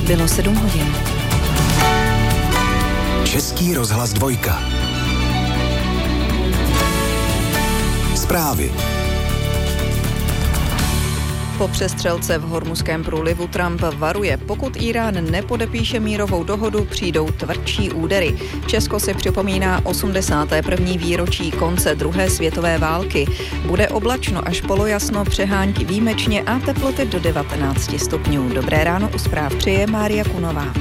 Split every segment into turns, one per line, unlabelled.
Bylo 7 hodin.
Český rozhlas 2. Zprávy.
Po přestřelce v Hormuzském průlivu Trump varuje, pokud Irán nepodepíše mírovou dohodu, přijdou tvrdší údery. Česko si připomíná 81. výročí konce druhé světové války. Bude oblačno až polojasno, přehánky výjimečně a teploty do 19 stupňů. Dobré ráno, u zpráv přeje Mária Kunová.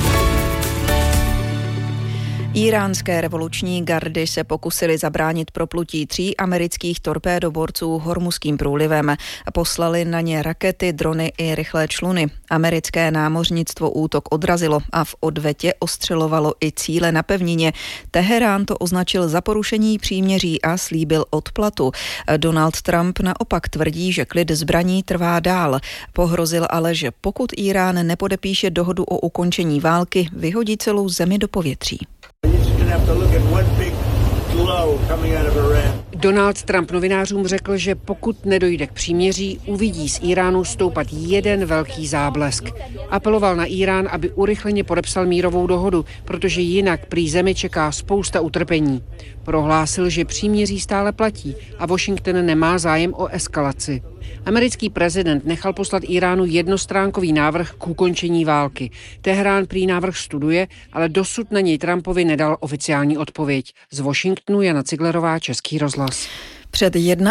Íránské revoluční gardy se pokusili zabránit proplutí 3 amerických torpédoborců Hormuzským průlivem. Poslali na ně rakety, drony i rychlé čluny. Americké námořnictvo útok odrazilo a v odvetě ostřelovalo i cíle na pevnině. Teherán to označil za porušení příměří a slíbil odplatu. Donald Trump naopak tvrdí, že klid zbraní trvá dál. Pohrozil ale, že pokud Irán nepodepíše dohodu o ukončení války, vyhodí celou zemi do povětří.
Donald Trump novinářům řekl, že pokud nedojde k příměří, uvidí z Iránu stoupat jeden velký záblesk. Apeloval na Irán, aby urychleně podepsal mírovou dohodu, protože jinak prý zemi čeká spousta utrpení. Prohlásil, že příměří stále platí a Washington nemá zájem o eskalaci. Americký prezident nechal poslat Iránu jednostránkový návrh k ukončení války. Teherán prý návrh studuje, ale dosud na něj Trumpovi nedal oficiální odpověď. Z Washingtonu Jana Ciglerová, Český rozhlas.
Před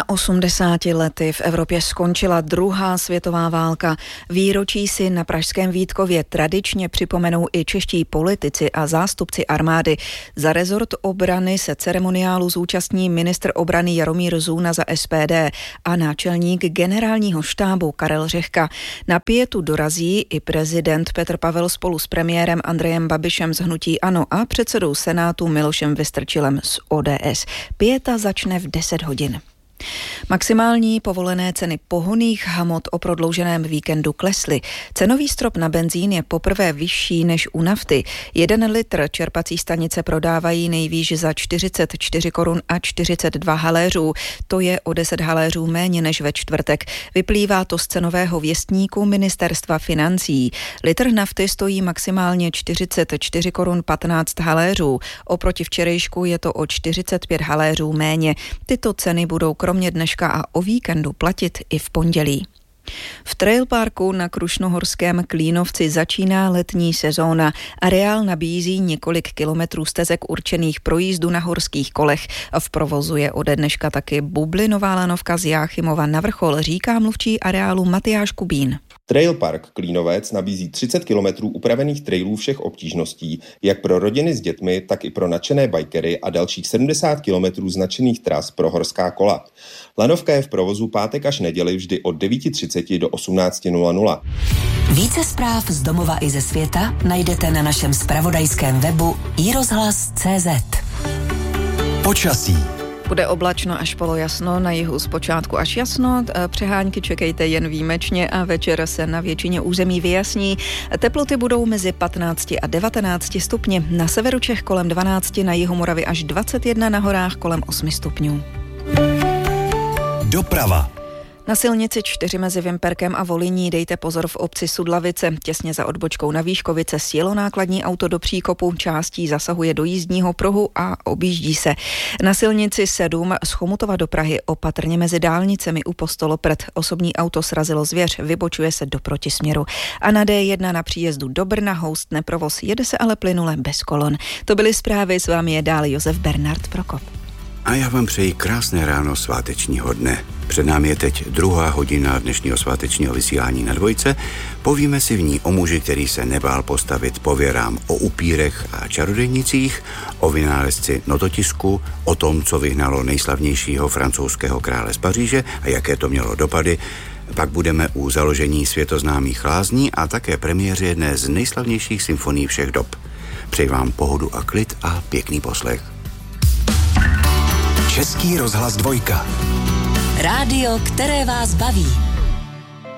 81 lety v Evropě skončila druhá světová válka. Výročí si na pražském Vítkově tradičně připomenou i čeští politici a zástupci armády. Za rezort obrany se ceremoniálu zúčastní ministr obrany Jaromír Zůna za SPD a náčelník generálního štábu Karel Řehka. Na pietu dorazí i prezident Petr Pavel spolu s premiérem Andrejem Babišem z hnutí ANO a předsedou Senátu Milošem Vystrčilem z ODS. Pieta začne v 10 hodin. Maximální povolené ceny pohonných hmot o prodlouženém víkendu klesly. Cenový strop na benzín je poprvé vyšší než u nafty. 1 litr čerpací stanice prodávají nejvýš za 44 korun a 42 haléřů. To je o 10 haléřů méně než ve čtvrtek. Vyplývá to z cenového věstníku Ministerstva financí. Litr nafty stojí maximálně 44 korun 15 haléřů. Oproti včerejšku je to o 45 haléřů méně. Tyto ceny budou kromě dneška a o víkendu platit i v pondělí. V trailparku na Krušnohorském Klínovci začíná letní sezóna. Areál nabízí několik kilometrů stezek určených pro jízdu na horských kolech. V provozu je ode dneška taky bublinová lanovka z Jáchymova na vrchol, říká mluvčí areálu Matyáš Kubín.
Trailpark Klínovec nabízí 30 kilometrů upravených trailů všech obtížností, jak pro rodiny s dětmi, tak i pro nadšené bikery a dalších 70 kilometrů značených tras pro horská kola. Lanovka je v provozu pátek až neděli vždy od 9:30 do 18:00.
Více zpráv z domova i ze světa najdete na našem zpravodajském webu iRozhlas.cz.
Počasí.
Bude oblačno až polojasno, na jihu zpočátku až jasno, přehánky čekejte jen výjimečně a večer se na většině území vyjasní. Teploty budou mezi 15 a 19 stupni, na severu Čech kolem 12, na jihu Moravy až 21, na horách kolem 8 stupňů.
Doprava.
Na silnici 4 mezi Vimperkem a Volyní dejte pozor v obci Sudlavice. Těsně za odbočkou na Výškovice sjelo nákladní auto do příkopu, částí zasahuje do jízdního pruhu a objíždí se. Na silnici 7 z Chomutova do Prahy opatrně mezi dálnicemi u Postoloprt. Osobní auto srazilo zvěř, vybočuje se do protisměru. A na D1 na příjezdu do Brna houstne provoz, jede se ale plynule bez kolon. To byly zprávy, s vámi je dál Josef Bernard Prokop.
A já vám přeji krásné ráno svátečního dne. Před námi je teď 2. hodina dnešního svátečního vysílání na Dvojce. Povíme si v ní o muži, který se nebál postavit pověrám, o upírech a čarodejnicích, o vynálezci nototisku, o tom, co vyhnalo nejslavnějšího francouzského krále z Paříže a jaké to mělo dopady. Pak budeme u založení světoznámých lázní a také premiéře jedné z nejslavnějších symfonií všech dob. Přeji vám pohodu a klid a pěkný poslech.
Český rozhlas 2.
Rádio, které vás baví.